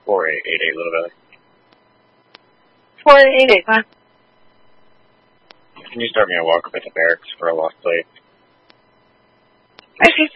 4888 Little Valley. 4888, huh? Can you start me a walk up at the barracks for a lost plate? I see.